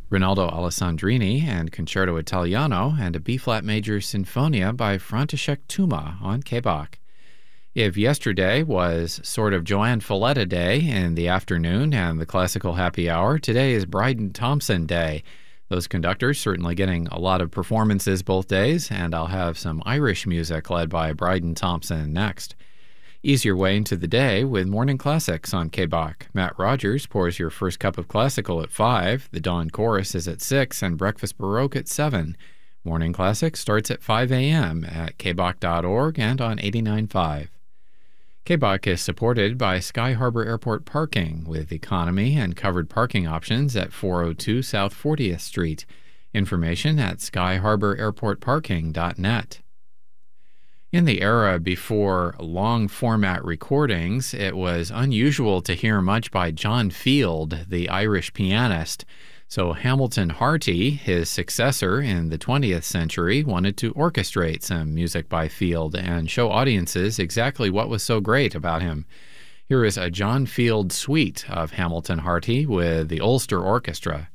Rinaldo Alessandrini and Concerto Italiano, and a B-flat major Sinfonia by František Tuma on K-Bach. If yesterday was sort of Joanne Falletta Day in the afternoon and the classical happy hour, today is Bryden Thompson Day. Those conductors certainly getting a lot of performances both days, and I'll have some Irish music led by Bryden Thompson next. Ease your way into the day with Morning Classics on K-Bach. Matt Rogers pours your first cup of classical at 5, the Dawn Chorus is at 6, and Breakfast Baroque at 7. Morning Classics starts at 5 a.m. at kbach.org and on 89.5. K-Bach is supported by Sky Harbor Airport Parking with economy and covered parking options at 402 South 40th Street. Information at skyharbor-airport-parking.net. In the era before long-format recordings, it was unusual to hear much by John Field, the Irish pianist. So Hamilton Harty, his successor in the 20th century, wanted to orchestrate some music by Field and show audiences exactly what was so great about him. Here is a John Field suite of Hamilton Harty with the Ulster Orchestra.